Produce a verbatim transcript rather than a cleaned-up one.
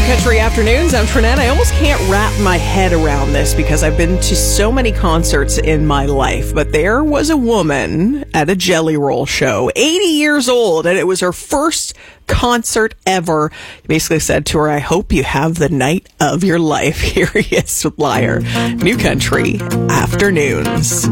Country Afternoons. I'm Trinette. I almost can't wrap my head around this because I've been to so many concerts in my life. But there was a woman at a Jelly Roll show, eighty years old, and it was her first concert ever. He basically said to her, I hope you have the night of your life. Here he is with Liar. New Country Afternoons.